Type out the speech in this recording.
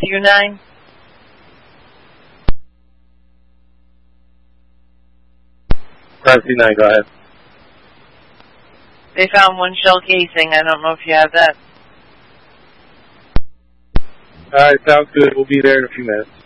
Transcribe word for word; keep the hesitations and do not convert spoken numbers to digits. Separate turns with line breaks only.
Rescue nine?
Rescue nine, go ahead.
They found one shell casing. I don't know if you have that.
Alright, sounds good. We'll be there in a few minutes.